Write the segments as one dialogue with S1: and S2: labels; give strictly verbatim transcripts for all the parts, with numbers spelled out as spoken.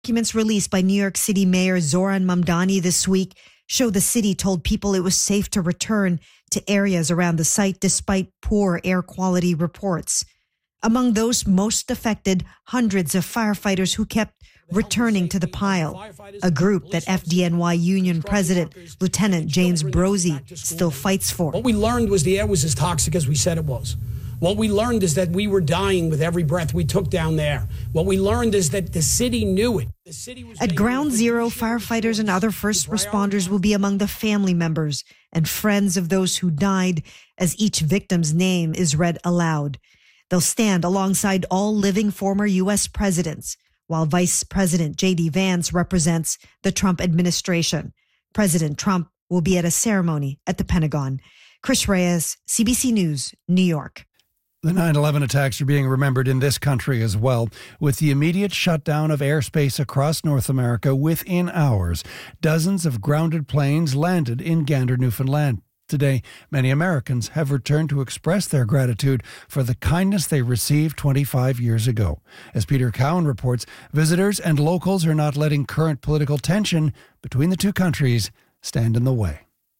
S1: Documents released by New York City Mayor Zoran Mamdani this week show the city told people it was safe to return to areas around the site despite poor air quality reports. Among those most affected, hundreds of firefighters who kept returning to the pile, a group that F D N Y Union President Lieutenant James Brozzi still fights for.
S2: What we learned was the air was as toxic as we said it was. What we learned is that we were dying with every breath we took down there. What we learned is that the city knew it. The city was
S1: At Ground Zero, firefighters and other first responders will be among the family members and friends of those who died as each victim's name is read aloud. They'll stand alongside all living former U S presidents, while Vice President J D Vance represents the Trump administration. President Trump will be at a ceremony at the Pentagon. Chris Reyes, C B C News, New York.
S3: The nine eleven attacks are being remembered in this country as well, with the immediate shutdown of airspace across North America within hours. Dozens of grounded planes landed in Gander, Newfoundland. Today, many Americans have returned to express their gratitude for the kindness they received twenty-five years ago. As Peter Cowan reports, visitors and locals are not letting current political tension between the two countries stand in the way.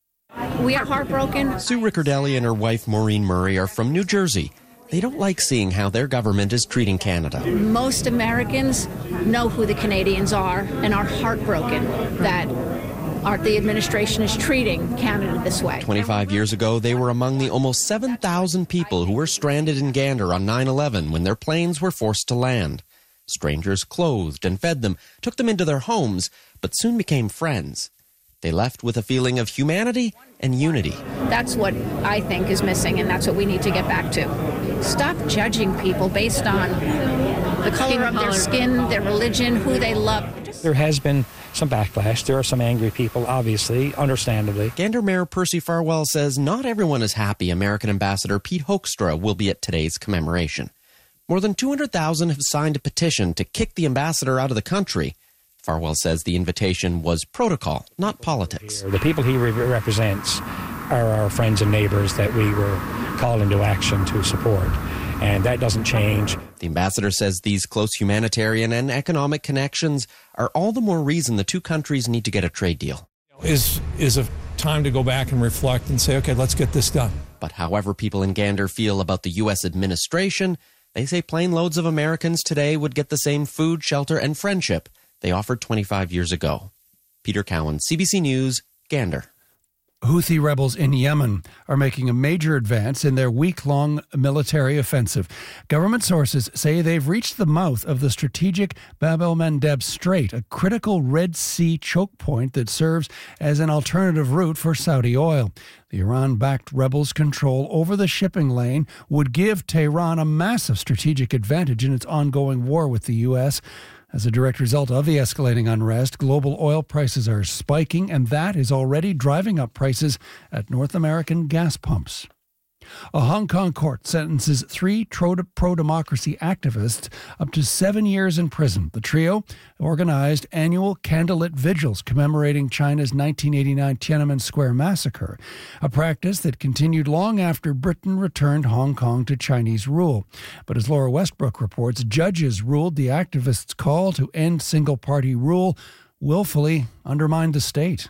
S4: We are heartbroken.
S5: Sue Riccardelli and her wife Maureen Murray are from New Jersey. They don't like seeing how their government is treating Canada.
S4: Most Americans know who the Canadians are and are heartbroken that our, the administration is treating Canada this way.
S5: twenty-five years ago, they were among the almost seven thousand people who were stranded in Gander on nine eleven when their planes were forced to land. Strangers clothed and fed them, took them into their homes, but soon became friends. They left with a feeling of humanity and unity.
S4: That's what I think is missing, and that's what we need to get back to. Stop judging people based on the color of their skin, their religion, who they love.
S6: There has been some backlash. There are some angry people, obviously, understandably.
S5: Gander Mayor Percy Farwell says not everyone is happy American Ambassador Pete Hoekstra will be at today's commemoration. More than two hundred thousand have signed a petition to kick the ambassador out of the country. Farwell says the invitation was protocol, not politics.
S6: The people he re- represents are our friends and neighbors that we were called into action to support, and that doesn't change.
S5: The ambassador says these close humanitarian and economic connections are all the more reason the two countries need to get a trade deal.
S7: Is is a time to go back and reflect and say, okay, let's get this done.
S5: But however people in Gander feel about the U S administration, they say plane loads of Americans today would get the same food, shelter, and friendship they offered twenty-five years ago. Peter Cowan, C B C News, Gander.
S3: Houthi rebels in Yemen are making a major advance in their week-long military offensive. Government sources say they've reached the mouth of the strategic Bab el-Mandeb Strait, a critical Red Sea choke point that serves as an alternative route for Saudi oil. The Iran-backed rebels' control over the shipping lane would give Tehran a massive strategic advantage in its ongoing war with the U S. As a direct result of the escalating unrest, global oil prices are spiking, and that is already driving up prices at North American gas pumps. A Hong Kong court sentences three pro-democracy activists up to seven years in prison. The trio organized annual candlelit vigils commemorating China's nineteen eighty-nine Tiananmen Square massacre, a practice that continued long after Britain returned Hong Kong to Chinese rule. But as Laura Westbrook reports, judges ruled the activists' call to end single-party rule willfully undermined the state.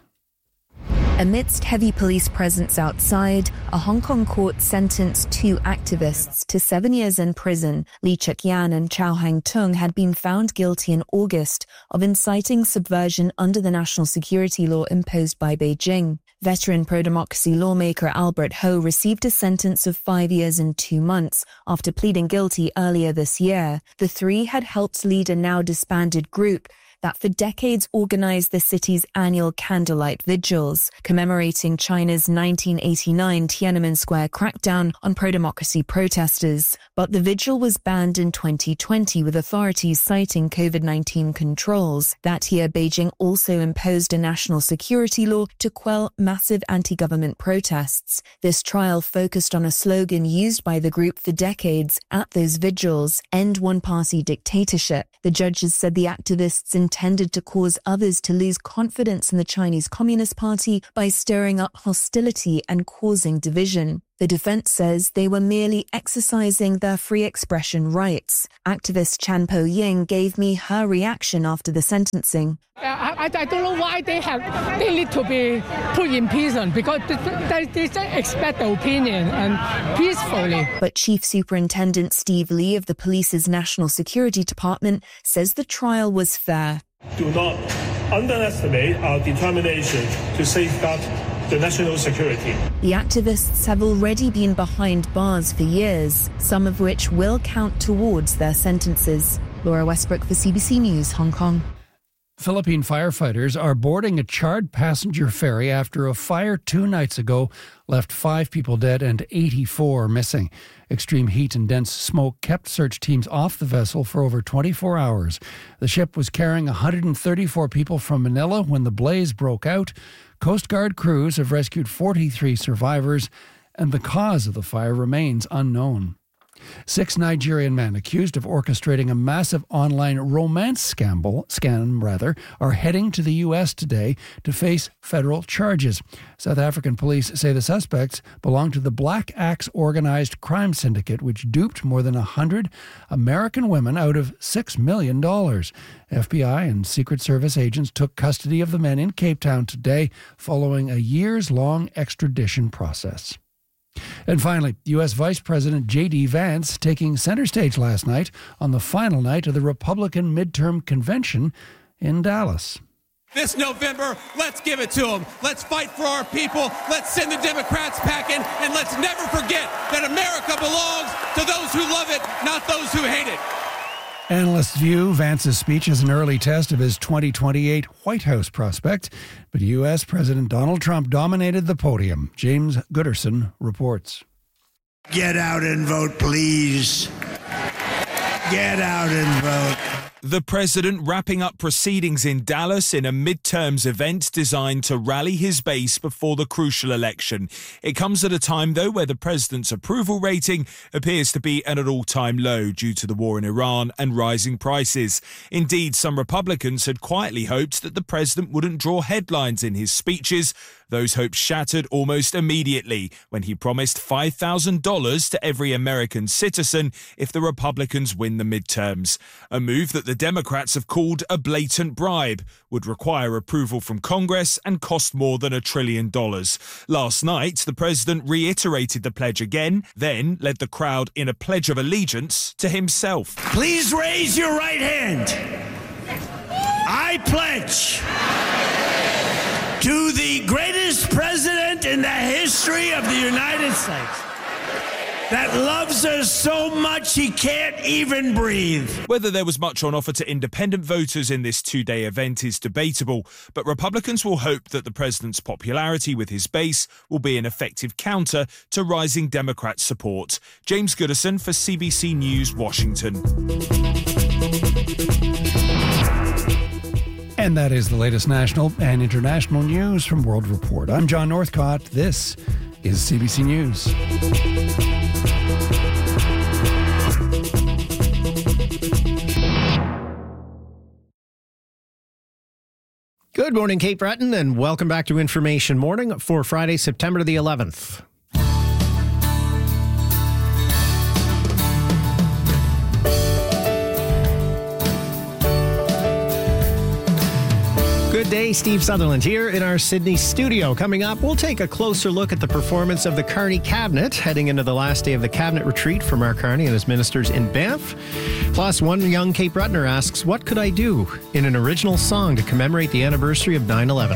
S8: Amidst heavy police presence outside, a Hong Kong court sentenced two activists to seven years in prison. Lee Chuk-yan and Chow Hang-tung had been found guilty in August of inciting subversion under the national security law imposed by Beijing. Veteran pro-democracy lawmaker Albert Ho received a sentence of five years and two months after pleading guilty earlier this year. The three had helped lead a now disbanded group that for decades organized the city's annual candlelight vigils, commemorating China's nineteen eighty-nine Tiananmen Square crackdown on pro-democracy protesters. But the vigil was banned in twenty twenty, with authorities citing covid nineteen controls. That year, Beijing also imposed a national security law to quell massive anti-government protests. This trial focused on a slogan used by the group for decades at those vigils: end one-party dictatorship. The judges said the activists intended to cause others to lose confidence in the Chinese Communist Party by stirring up hostility and causing division. The defense says they were merely exercising their free expression rights. Activist Chan Po-ying gave me her reaction after the sentencing.
S9: I, I, I don't know why they have they need to be put in prison, because they, they, they expect the opinion and peacefully.
S8: But Chief Superintendent Steve Lee of the police's National Security Department says the trial was fair.
S10: Do not underestimate our determination to safeguard the national security.
S8: The activists have already been behind bars for years, some of which will count towards their sentences. Laura Westbrook for C B C News, Hong Kong.
S3: Philippine firefighters are boarding a charred passenger ferry after a fire two nights ago left five people dead and eighty-four missing. Extreme heat and dense smoke kept search teams off the vessel for over twenty-four hours. The ship was carrying one hundred thirty-four people from Manila when the blaze broke out. Coast Guard crews have rescued forty-three survivors, and the cause of the fire remains unknown. Six Nigerian men accused of orchestrating a massive online romance scandal, scam rather, are heading to the U S today to face federal charges. South African police say the suspects belong to the Black Axe organized crime syndicate, which duped more than one hundred American women out of six million dollars. F B I and Secret Service agents took custody of the men in Cape Town today following a years-long extradition process. And finally, U S Vice President J D Vance taking center stage last night on the final night of the Republican midterm convention in Dallas.
S11: This November, let's give it to them. Let's fight for our people. Let's send the Democrats packing, and let's never forget that America belongs to those who love it, not those who hate it.
S3: Analysts view Vance's speech as an early test of his twenty twenty-eight White House prospect, but U S President Donald Trump dominated the podium. James Gooderson reports.
S12: Get out and vote, please. Get out and vote.
S13: The president wrapping up proceedings in Dallas in a midterms event designed to rally his base before the crucial election. It comes at a time, though, where the president's approval rating appears to be at an all-time low due to the war in Iran and rising prices. Indeed, some Republicans had quietly hoped that the president wouldn't draw headlines in his speeches. Those hopes shattered almost immediately when he promised five thousand dollars to every American citizen if the Republicans win the midterms. A move that the Democrats have called a blatant bribe, would require approval from Congress and cost more than a trillion dollars. Last night, the president reiterated the pledge again, then led the crowd in a pledge of allegiance to himself.
S12: Please raise your right hand. I pledge to the greatest president in the history of the United States that loves us so much he can't even breathe.
S13: Whether there was much on offer to independent voters in this two-day event is debatable, but Republicans will hope that the president's popularity with his base will be an effective counter to rising Democrat support. James Gooderson for C B C News, Washington.
S3: And that is the latest national and international news from World Report. I'm John Northcott. This is C B C News.
S14: Good morning, Cape Breton, and welcome back to Information Morning for Friday, September the eleventh. Good day, Steve Sutherland here in our Sydney studio. Coming up, we'll take a closer look at the performance of the Carney Cabinet, heading into the last day of the Cabinet retreat for Mark Carney and his ministers in Banff. Plus, one young Cape Bretoner asks, what could I do in an original song to commemorate the anniversary of nine eleven?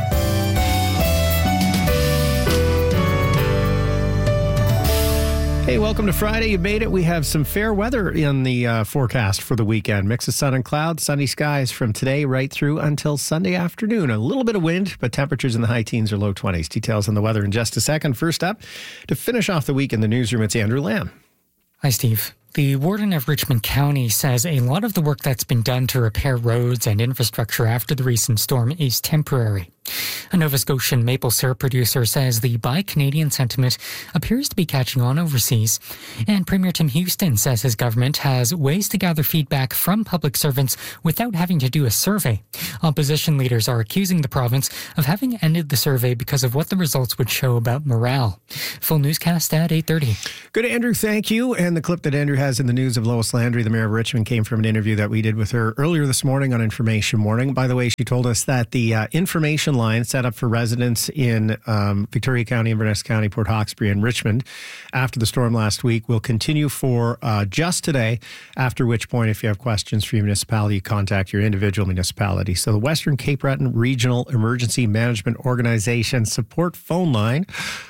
S14: Hey, welcome to Friday. You made it. We have some fair weather in the uh, forecast for the weekend. Mix of sun and clouds, sunny skies from today right through until Sunday afternoon. A little bit of wind, but temperatures in the high teens or low twenties. Details on the weather in just a second. First up, to finish off the week in the newsroom, it's Andrew Lamb.
S15: Hi, Steve. The warden of Richmond County says a lot of the work that's been done to repair roads and infrastructure after the recent storm is temporary. A Nova Scotian maple syrup producer says the Buy Canadian sentiment appears to be catching on overseas. And Premier Tim Houston says his government has ways to gather feedback from public servants without having to do a survey. Opposition leaders are accusing the province of having ended the survey because of what the results would show about morale. Full newscast at eight thirty.
S14: Good, Andrew. Thank you. And the clip that Andrew has in the news of Lois Landry, the mayor of Richmond, came from an interview that we did with her earlier this morning on Information Morning. By the way, she told us that the uh, information line set up for residents in um, Victoria County, Inverness County, Port Hawkesbury, and Richmond after the storm last week will continue for uh, just today, after which point, if you have questions for your municipality, you contact your individual municipality. So the Western Cape Breton Regional Emergency Management Organization support phone line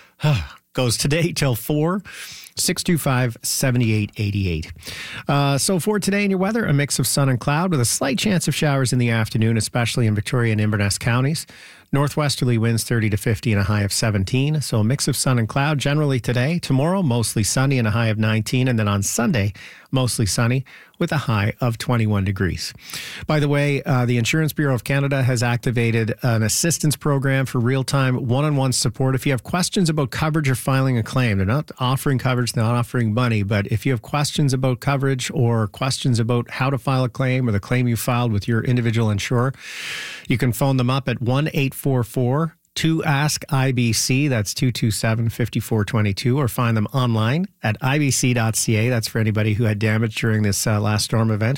S14: goes today till four. six two five, seven eight eight eight. Uh, so for today in your weather, a mix of sun and cloud with a slight chance of showers in the afternoon, especially in Victoria and Inverness counties. Northwesterly winds thirty to fifty and a high of seventeen. So a mix of sun and cloud generally today. Tomorrow, mostly sunny and a high of nineteen. And then on Sunday, mostly sunny with a high of twenty-one degrees. By the way, uh, the Insurance Bureau of Canada has activated an assistance program for real-time one-on-one support. If you have questions about coverage or filing a claim, they're not offering coverage, they're not offering money, but if you have questions about coverage or questions about how to file a claim or the claim you filed with your individual insurer, you can phone them up at one eight four four two ask I B C, that's two two seven, five four two two, or find them online at I B C dot C A. That's for anybody who had damage during this uh, last storm event.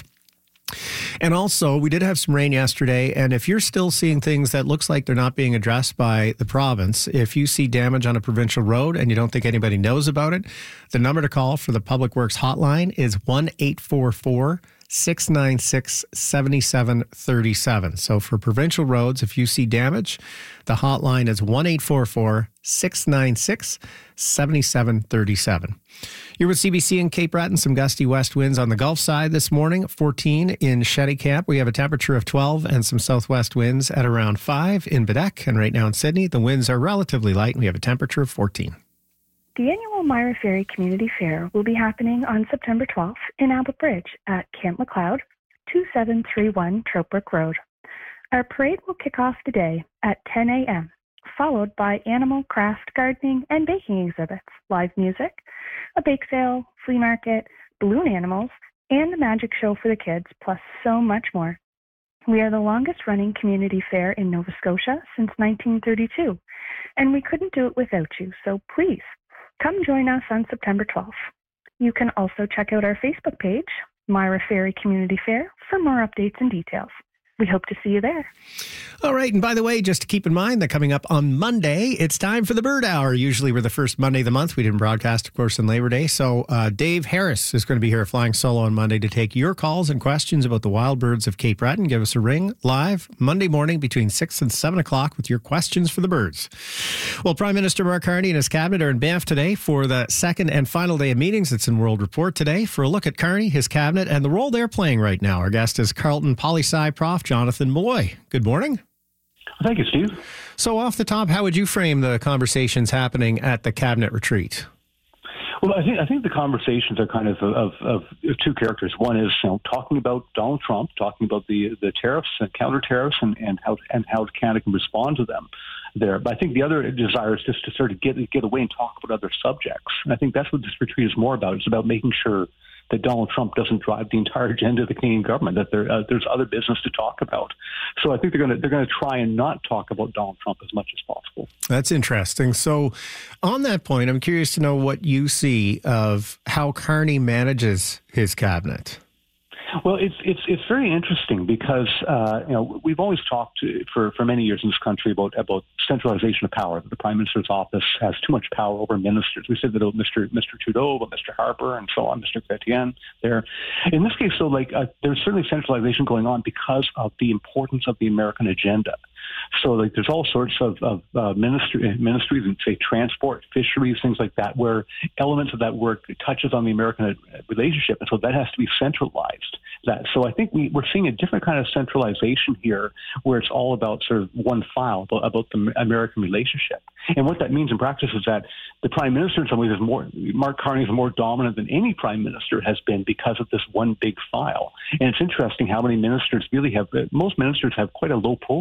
S14: And also, we did have some rain yesterday, and if you're still seeing things that looks like they're not being addressed by the province, if you see damage on a provincial road and you don't think anybody knows about it, the number to call for the Public Works hotline is one eight four four, six nine six, seven seven three seven. So for provincial roads, if you see damage, the hotline is one eight four four, six nine six, seven seven three seven. You're with C B C in Cape Breton. Some gusty west winds on the Gulf side this morning, fourteen in Shetty Camp. We have a temperature of twelve and some southwest winds at around five in Badek. And right now in Sydney, the winds are relatively light and we have a temperature of fourteen.
S16: The annual Myra Ferry Community Fair will be happening on September twelfth in Albert Bridge at Camp McLeod, two seven three one Troutbrook Road. Our parade will kick off the day at ten a.m., followed by animal, craft, gardening, and baking exhibits, live music, a bake sale, flea market, balloon animals, and a magic show for the kids, plus so much more. We are the longest-running community fair in Nova Scotia since nineteen thirty-two, and we couldn't do it without you, so please, come join us on September twelfth. You can also check out our Facebook page, Myra Ferry Community Fair, for more updates and details. We hope to see you there.
S14: All right. And by the way, just to keep in mind that coming up on Monday, it's time for the Bird Hour. Usually we're the first Monday of the month. We didn't broadcast, of course, on Labor Day. So uh, Dave Harris is going to be here flying solo on Monday to take your calls and questions about the wild birds of Cape Breton. Give us a ring live Monday morning between six and seven o'clock with your questions for the birds. Well, Prime Minister Mark Carney and his cabinet are in Banff today for the second and final day of meetings. It's in World Report today for a look at Carney, his cabinet, and the role they're playing right now. Our guest is Carleton Poli-Sci Prof Jonathan Malloy. Good morning.
S17: Thank you, Steve.
S14: So off the top, how would you frame the conversations happening at the cabinet retreat?
S17: Well, I think I think the conversations are kind of of, of, of two characters. One is, you know, talking about Donald Trump, talking about the the tariffs and counter tariffs, and, and how and how Canada can respond to them there. But I think the other desire is just to sort of get get away and talk about other subjects. And I think that's what this retreat is more about. It's about making sure that Donald Trump doesn't drive the entire agenda of the Canadian government, that there, uh, there's other business to talk about. So I think they're going to they're going to try and not talk about Donald Trump as much as possible.
S14: That's interesting. So on that point, I'm curious to know what you see of how Carney manages his cabinet.
S17: Well, it's it's it's very interesting because uh, you know we've always talked to, for for many years in this country about about centralization of power. That the Prime Minister's office has too much power over ministers. We said that about Mister Mister Trudeau, about Mister Harper, and so on, Mister Chrétien. There, in this case, so like uh, there's certainly centralization going on because of the importance of the American agenda. So like there's all sorts of, of uh, ministry, ministries and say transport, fisheries, things like that, where elements of that work touches on the American relationship. And so that has to be centralized. That So I think we, we're seeing a different kind of centralization here where it's all about sort of one file about, about the American relationship. And what that means in practice is that the Prime Minister in some ways is more, Mark Carney is more dominant than any Prime Minister has been because of this one big file. And it's interesting how many ministers really have, most ministers have quite a low profile.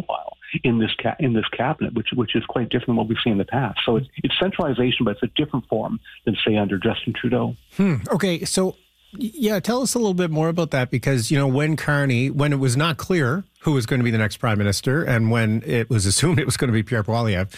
S17: in this ca- in this cabinet, which which is quite different than what we've seen in the past. So it's, it's centralization, but it's a different form than, say, under Justin Trudeau.
S14: Hmm. Okay, so yeah, tell us a little bit more about that, because, you know, when Carney, when it was not clear who was going to be the next prime minister, and when it was assumed it was going to be Pierre Poilievre,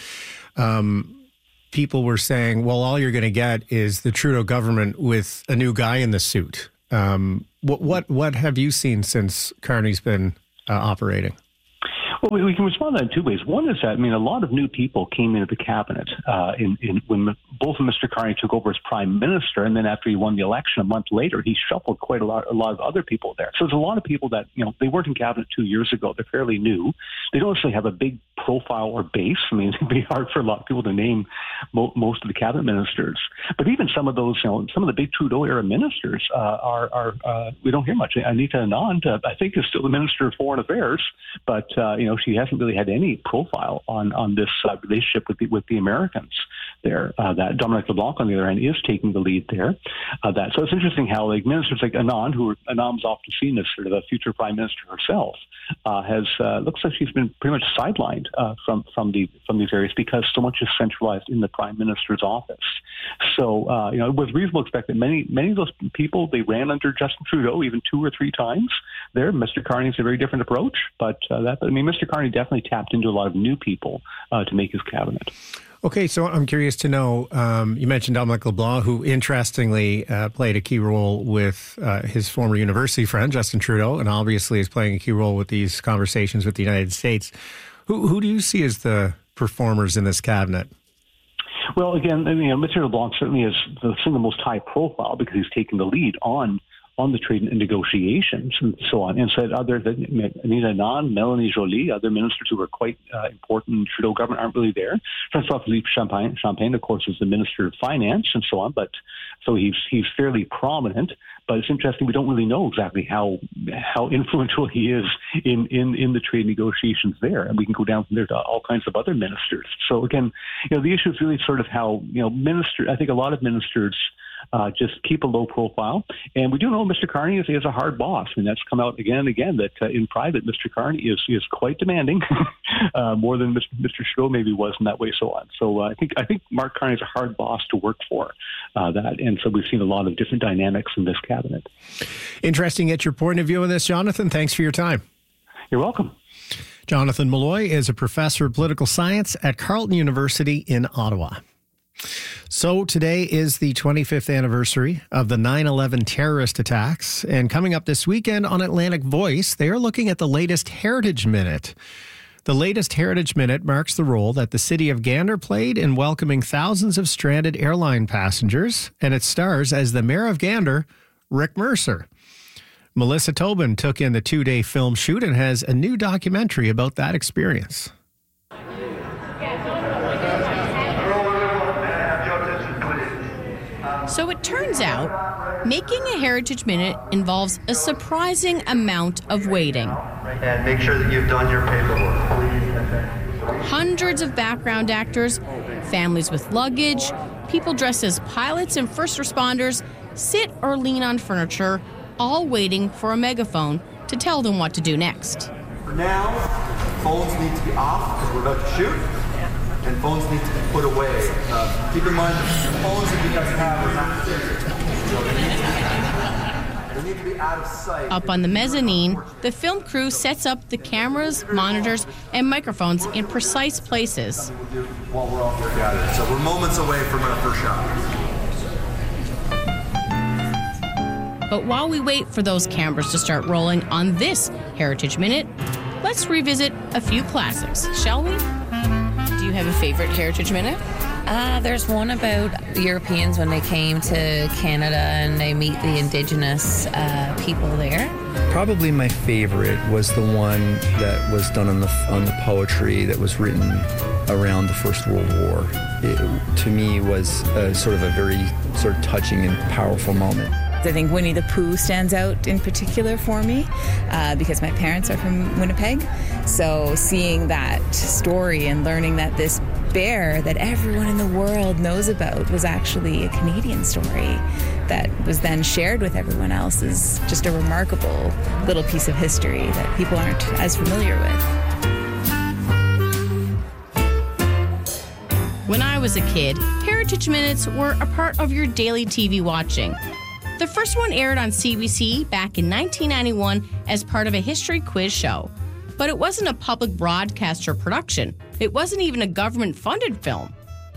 S14: um, people were saying, well, all you're going to get is the Trudeau government with a new guy in the suit. Um, what what what have you seen since Carney's been uh, operating?
S17: Well, we, we can respond to that in two ways. One is that, I mean, a lot of new people came into the cabinet uh, in, in when both of Mister Carney took over as prime minister, and then after he won the election a month later, he shuffled quite a lot, a lot of other people there. So there's a lot of people that, you know, they weren't in cabinet two years ago. They're fairly new. They don't necessarily have a big profile or base. I mean, it'd be hard for a lot of people to name mo- most of the cabinet ministers. But even some of those, you know, some of the big Trudeau era ministers uh, are, are uh, we don't hear much. Anita Anand, uh, I think, is still the Minister of Foreign Affairs, but uh, you know, she hasn't really had any profile on on this uh, relationship with the, with the Americans there. Uh, that Dominic LeBlanc, on the other hand, is taking the lead there. Uh, that so it's interesting how like ministers like Anand, who are, Anand's often seen as sort of a future prime minister herself, uh, has uh, looks like she's been pretty much sidelined uh, from from the from these areas because so much is centralized in the prime minister's office. So uh, you know, it was reasonable to expect that many many of those people, they ran under Justin Trudeau even two or three times. There, Mister Carney has a very different approach, but uh, that I mean, Mister Carney definitely tapped into a lot of new people uh, to make his cabinet.
S14: Okay, so I'm curious to know, um, you mentioned Dominic LeBlanc, who interestingly uh, played a key role with uh, his former university friend, Justin Trudeau, and obviously is playing a key role with these conversations with the United States. Who, who do you see as the performers in this cabinet?
S17: Well, again, I mean, you know, Mister LeBlanc certainly is the single most high profile because he's taken the lead on on the trade and negotiations and so on. And said other than Anita Anand, Melanie Joly, other ministers who were quite uh, important in Trudeau government aren't really there. François-Philippe Champagne, Champagne, of course, is the Minister of Finance and so on. But so he's he's fairly prominent. But it's interesting, we don't really know exactly how how influential he is in, in, in the trade negotiations there. And we can go down from there to all kinds of other ministers. So again, you know, the issue is really sort of how, you know, minister, I think a lot of ministers Uh, just keep a low profile. And we do know Mister Carney is, is a hard boss. I mean, that's come out again and again that uh, in private, Mister Carney is is quite demanding, uh, more than Mister Trudeau maybe was in that way, so on. So uh, I think I think Mark Carney is a hard boss to work for, uh, that. And so we've seen a lot of different dynamics in this cabinet.
S14: Interesting to get your point of view on this, Jonathan. Thanks for your time.
S17: You're welcome.
S14: Jonathan Malloy is a professor of political science at Carleton University in Ottawa. So today is the twenty-fifth anniversary of the nine eleven terrorist attacks. And coming up this weekend on Atlantic Voice, they are looking at the latest Heritage Minute. The latest Heritage Minute marks the role that the city of Gander played in welcoming thousands of stranded airline passengers. And it stars as the mayor of Gander, Rick Mercer. Melissa Tobin took in the two-day film shoot and has a new documentary about that experience.
S18: So it turns out, making a Heritage Minute involves a surprising amount of waiting.
S19: And make sure that you've done your paperwork, please.
S18: Hundreds of background actors, families with luggage, people dressed as pilots and first responders sit or lean on furniture, all waiting for a megaphone to tell them what to do next.
S19: For now, phones need to be off because we're about to shoot. And phones need to be put away. Uh, keep in mind, the phones that you guys have are not serious. So they need to be, they need to be out of sight.
S18: Up on the mezzanine, the film crew sets up the cameras, monitors, and microphones in precise places.
S19: We'll do while we're all here gathered. So we're moments away from our first shot.
S18: But while we wait for those cameras to start rolling on this Heritage Minute, let's revisit a few classics, shall we? Do you have a favorite Heritage Minute?
S20: Uh, there's one about Europeans when they came to Canada and they meet the Indigenous uh, people there.
S21: Probably my favorite was the one that was done on the on the poetry that was written around the First World War. It, to me, was a, sort of a very sort of touching and powerful moment.
S22: I think Winnie the Pooh stands out in particular for me uh, because my parents are from Winnipeg. So seeing that story and learning that this bear that everyone in the world knows about was actually a Canadian story that was then shared with everyone else is just a remarkable little piece of history that people aren't as familiar with.
S18: was a kid, Heritage Minutes were a part of your daily T V watching. The first one aired on C B C back in nineteen ninety-one as part of a history quiz show. But it wasn't a public broadcaster production. It wasn't even a government-funded film.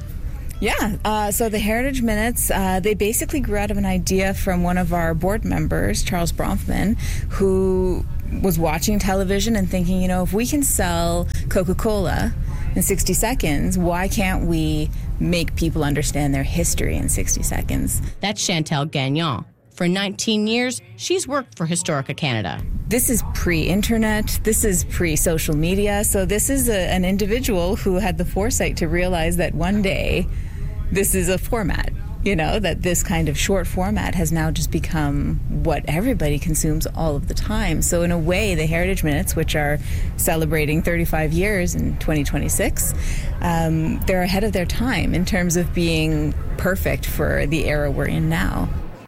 S22: Yeah, uh, so the Heritage Minutes, uh, they basically grew out of an idea from one of our board members, Charles Bronfman, who was watching television and thinking, you know, if we can sell Coca-Cola in sixty seconds, why can't we make people understand their history in sixty seconds?
S18: That's Chantal Gagnon. For nineteen years, she's worked for Historica Canada.
S22: This is pre-internet. This is pre-social media. So this is a, an individual who had the foresight to realize that one day this is a format, you know, that this kind of short format has now just become what everybody consumes all of the time. So in a way, the Heritage Minutes, which are celebrating thirty-five years in twenty twenty-six, um, they're ahead of their time in terms of being perfect for the era we're in now.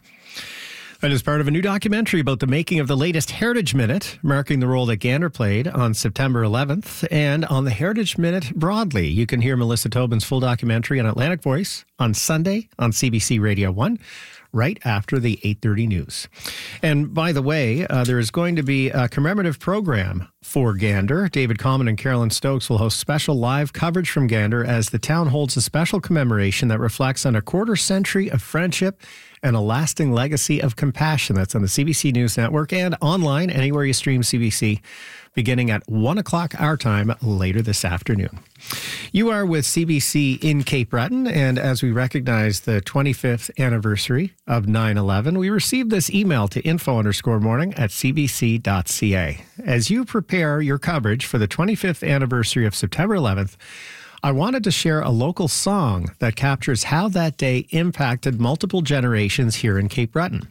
S14: That is part of a new documentary about the making of the latest Heritage Minute, marking the role that Gander played on September eleventh. And on the Heritage Minute broadly, you can hear Melissa Tobin's full documentary on Atlantic Voice on Sunday on C B C Radio one, right after the eight thirty news. And by the way, uh, there is going to be a commemorative program for Gander. David Common and Carolyn Stokes will host special live coverage from Gander as the town holds a special commemoration that reflects on a quarter century of friendship and a lasting legacy of compassion. That's on the C B C News Network and online anywhere you stream C B C, beginning at one o'clock our time later this afternoon. You are with C B C in Cape Breton, and as we recognize the twenty-fifth anniversary of nine eleven, we received this email to info underscore morning at c b c dot c a. As you prepare your coverage for the twenty-fifth anniversary of September eleventh, I wanted to share a local song that captures how that day impacted multiple generations here in Cape Breton.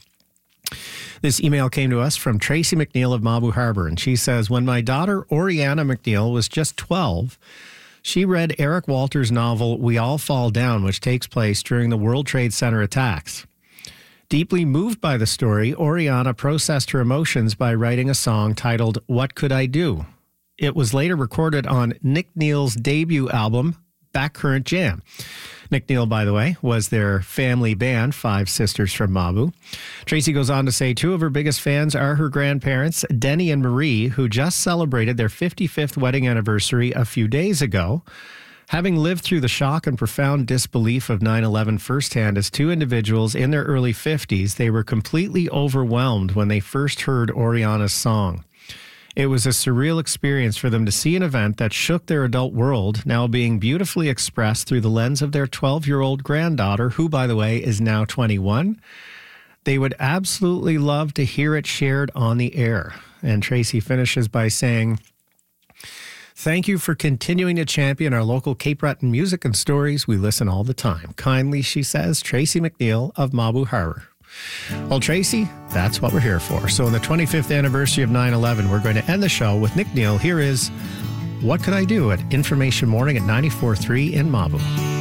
S14: This email came to us from Tracy McNeil of Mabou Harbour, and she says, when my daughter Oriana McNeil was just twelve, she read Eric Walter's novel We All Fall Down, which takes place during the World Trade Center attacks. Deeply moved by the story, Oriana processed her emotions by writing a song titled What Could I Do? It was later recorded on Nick Neal's debut album, Backcurrent Jam. Nick Neal, by the way, was their family band, Five Sisters from Mabou. Tracy goes on to say two of her biggest fans are her grandparents, Denny and Marie, who just celebrated their fifty-fifth wedding anniversary a few days ago. Having lived through the shock and profound disbelief of nine eleven firsthand as two individuals in their early fifties, they were completely overwhelmed when they first heard Oriana's song. It was a surreal experience for them to see an event that shook their adult world now being beautifully expressed through the lens of their twelve-year-old granddaughter, who, by the way, is now twenty-one. They would absolutely love to hear it shared on the air. And Tracy finishes by saying, thank you for continuing to champion our local Cape Breton music and stories. We listen all the time. Kindly, she says, Tracy McNeil of Mabou Harbour. Well, Tracy, that's what we're here for. So on the twenty-fifth anniversary of nine eleven, we're going to end the show with Nick Neal. Here is What Could I Do at Information Morning at ninety-four point three in Mabou.